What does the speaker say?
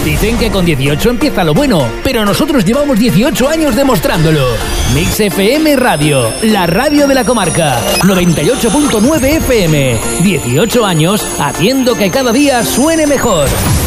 Dicen que con 18 empieza lo bueno, pero nosotros llevamos 18 años demostrándolo. Mix FM Radio, la radio de la comarca. 98.9 FM. 18 años haciendo que cada día suene mejor.